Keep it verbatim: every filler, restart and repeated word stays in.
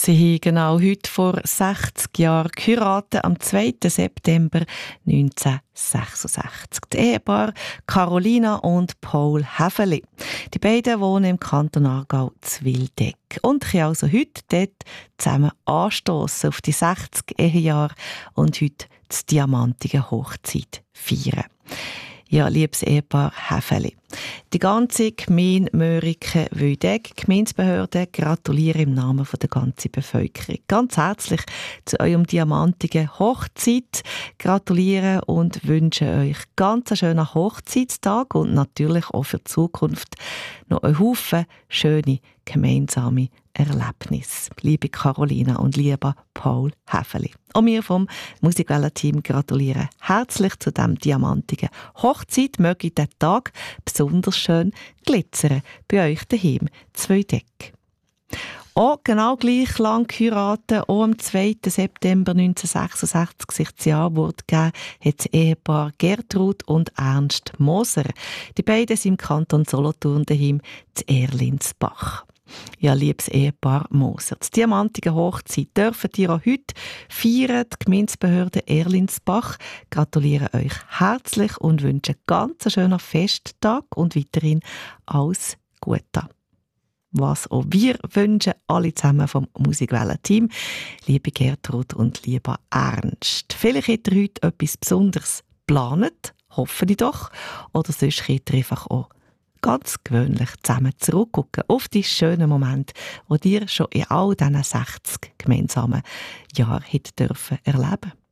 Sie haben genau heute vor sechzig Jahren geheiratet, am zweiten September neunzehnhundertsechsundsechzig. Das Ehepaar Carolina und Paul Häfeli. Die beiden wohnen im Kanton Aargau zu Wildeck und können also heute dort zusammen anstossen auf die sechzig Ehejahre und heute die diamantige Hochzeit feiern. Ja, liebes Ehepaar Häfeli. Die ganze Gemeinde Mörike-Wildeck, Gemeindebehörde, gratuliere im Namen der ganzen Bevölkerung. Ganz herzlich zu eurem diamantigen Hochzeit. Gratuliere und wünsche euch ganz einen schönen Hochzeitstag und natürlich auch für die Zukunft noch einen Haufen schöne gemeinsame Erlebnisse. Liebe Carolina und lieber Paul Häfeli. Und wir vom Musikwellen-Team gratulieren herzlich zu diesem diamantigen Hochzeit. Möge der Tag besonders schön glitzern bei euch daheim zu Wildeck. Auch genau gleich lang geheiratet, auch am zweiten September neunzehnhundertsechsundsechzig sich das Jawort gegeben, hat das Ehepaar Gertrud und Ernst Moser. Die beiden sind im Kanton Solothurn daheim zu Erlinsbach. Ja, liebes Ehepaar Moser, die diamantige Hochzeit dürfen ihr auch heute feiern. Die Gemeindebehörde Erlinsbach gratulieren euch herzlich und wünschen ganz einen schönen Festtag und weiterhin alles Gute. Was auch wir wünschen, alle zusammen vom Musikwellen-Team, liebe Gertrud und lieber Ernst. Vielleicht habt ihr heute etwas Besonderes geplant, hoffe ich doch, oder sonst könnt ihr einfach auch ganz gewöhnlich zusammen zurückgucken auf die schönen Momente, die ihr schon in all diesen sechzig gemeinsamen Jahren hättet dürfen erleben.